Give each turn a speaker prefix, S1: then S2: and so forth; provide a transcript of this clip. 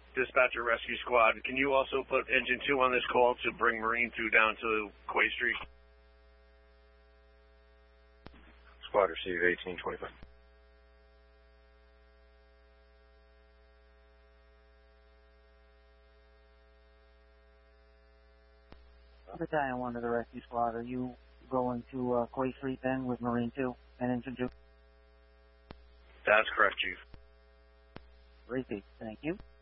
S1: Dispatcher Rescue Squad, can you also put Engine 2 on this call to bring Marine 2 down to Quay Street?
S2: Squad receive 1825.
S3: Battalion 1 to the Rescue Squad, are you going to Quay Street then with Marine 2 and Engine 2?
S1: That's correct, Chief.
S3: Repeat, thank you.